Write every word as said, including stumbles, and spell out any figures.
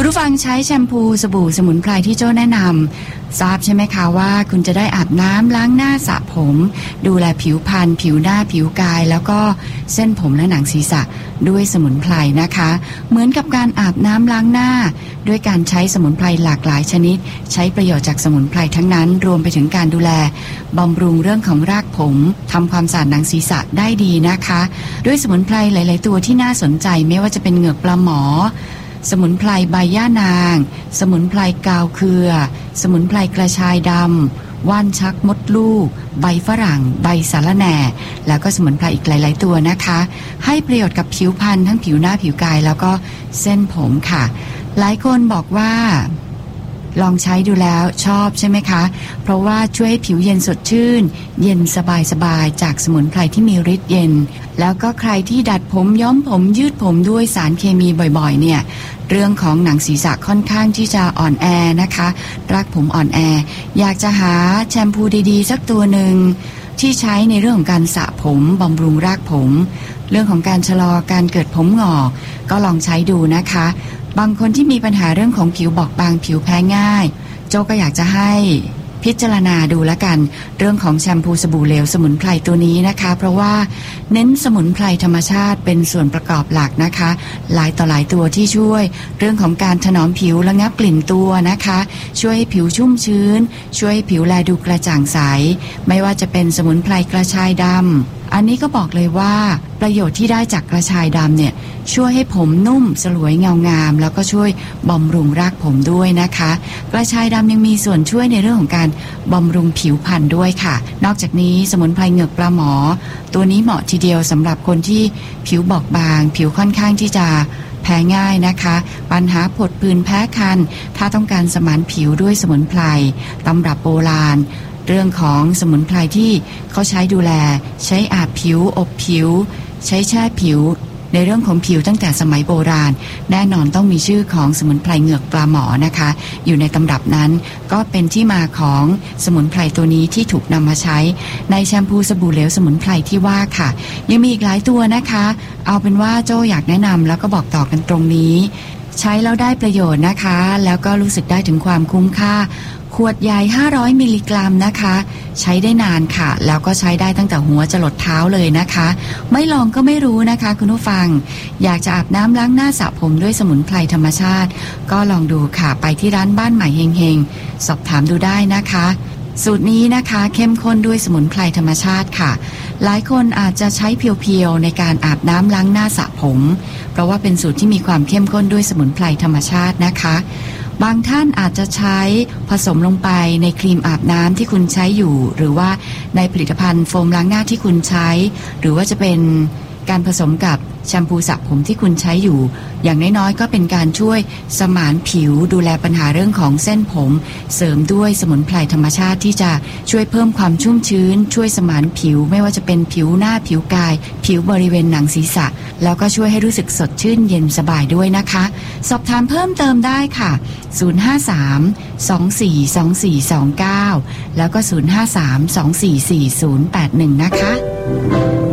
คุณผู้ฟังใช้แชมพูสบู่สมุนไพรที่โจ้แนะนำทราบใช่ไหมคะว่าคุณจะได้อาบน้ำล้างหน้าสระผมดูแลผิวพรรณผิวหน้าผิวกายแล้วก็เส้นผมและหนังศีรษะด้วยสมุนไพรนะคะเหมือนกับการอาบน้ำล้างหน้าด้วยการใช้สมุนไพรหลากหลายชนิดใช้ประโยชน์จากสมุนไพรทั้งนั้นรวมไปถึงการดูแลบำรุงเรื่องของรากผมทำความสะอาดหนังศีรษะได้ดีนะคะด้วยสมุนไพรหลายๆตัวที่น่าสนใจไม่ว่าจะเป็นเหงือกปลาหมอสมุนไพรใบย่านางสมุนไพรกาวเครือสมุนไพรกระชายดำว่านชักมดลูกใบฝรั่งใบสะระแหน่แล้วก็สมุนไพรอีกหลายๆตัวนะคะให้ประโยชน์กับผิวพรรณทั้งผิวหน้าผิวกายแล้วก็เส้นผมค่ะหลายคนบอกว่าลองใช้ดูแล้วชอบใช่ไหมคะเพราะว่าช่วยให้ผิวเย็นสดชื่นเย็นสบายๆจากสมุนไพรที่มีฤทธิ์เย็นแล้วก็ใครที่ดัดผมย้อมผมยืดผมด้วยสารเคมีบ่อยๆเนี่ยเรื่องของหนังศีรษะค่อนข้างที่จะอ่อนแอนะคะรากผมอ่อนแออยากจะหาแชมพูดีๆสักตัวหนึ่งที่ใช้ในเรื่องของการสระผมบำรุงรากผมเรื่องของการชะลอการเกิดผมหงอกก็ลองใช้ดูนะคะบางคนที่มีปัญหาเรื่องของผิวบอบบางผิวแพ้ง่ายโจก็อยากจะให้พิจารณาดูละกันเรื่องของแชมพูสบู่เหลวสมุนไพรตัวนี้นะคะเพราะว่าเน้นสมุนไพรธรรมชาติเป็นส่วนประกอบหลักนะคะหลายต่อหลายตัวที่ช่วยเรื่องของการถนอมผิวระงับกลิ่นตัวนะคะช่วยให้ผิวชุ่มชื้นช่วยให้ผิวแลดูกระจ่างใสไม่ว่าจะเป็นสมุนไพรกระชายดำอันนี้ก็บอกเลยว่าประโยชน์ที่ได้จากกระชายดำเนี่ยช่วยให้ผมนุ่มสลวยเงางามแล้วก็ช่วยบำรุงรากผมด้วยนะคะกระชายดำยังมีส่วนช่วยในเรื่องของการบำรุงผิวพรรณด้วยค่ะนอกจากนี้สมุนไพรเหงือกปลาหมอตัวนี้เหมาะทีเดียวสำหรับคนที่ผิวบอบบางผิวค่อนข้างที่จะแพ้ง่ายนะคะปัญหาผดผื่นแพ้คันถ้าต้องการสมานผิวด้วยสมุนไพรตำรับโบราณเรื่องของสมุนไพรที่เขาใช้ดูแลใช้อาบผิวอบผิวใช้แช่ผิวในเรื่องของผิวตั้งแต่สมัยโบราณแน่นอนต้องมีชื่อของสมุนไพรเหงือกปลาหมอนะคะอยู่ในตำรับนั้นก็เป็นที่มาของสมุนไพรตัวนี้ที่ถูกนำมาใช้ในแชมพูสบู่เหลวสมุนไพรที่ว่าค่ะยังมีอีกหลายตัวนะคะเอาเป็นว่าโจ้อยากแนะนำแล้วก็บอกต่อกันตรงนี้ใช้แล้วได้ประโยชน์นะคะแล้วก็รู้สึกได้ถึงความคุ้มค่าขวดใหญ่ห้าร้อยมิลลิกรัมนะคะใช้ได้นานค่ะแล้วก็ใช้ได้ตั้งแต่หัวจรดเท้าเลยนะคะไม่ลองก็ไม่รู้นะคะคุณผู้ฟังอยากจะอาบน้ำล้างหน้าสระผมด้วยสมุนไพรธรรมชาติก็ลองดูค่ะไปที่ร้านบ้านใหม่เฮงๆสอบถามดูได้นะคะสูตรนี้นะคะเข้มข้นด้วยสมุนไพรธรรมชาติค่ะหลายคนอาจจะใช้เพียวๆในการอาบน้ำล้างหน้าสระผมเพราะว่าเป็นสูตรที่มีความเข้มข้นด้วยสมุนไพรธรรมชาตินะคะบางท่านอาจจะใช้ผสมลงไปในครีมอาบน้ำที่คุณใช้อยู่หรือว่าในผลิตภัณฑ์โฟมล้างหน้าที่คุณใช้หรือว่าจะเป็นการผสมกับแชมพูสระผมที่คุณใช้อยู่อย่างน้อยๆก็เป็นการช่วยสมานผิวดูแลปัญหาเรื่องของเส้นผมเสริมด้วยสมุนไพรธรรมชาติที่จะช่วยเพิ่มความชุ่มชื้นช่วยสมานผิวไม่ว่าจะเป็นผิวหน้าผิวกายผิวบริเวณหนังศีรษะแล้วก็ช่วยให้รู้สึกสดชื่นเย็นสบายด้วยนะคะสอบถามเพิ่มเติมได้ค่ะศูนย์ ห้า สาม สอง สี่ สอง สี่ สอง เก้าแล้วก็ศูนย์ ห้า สาม สอง สี่ สี่ ศูนย์ แปด หนึ่งนะคะ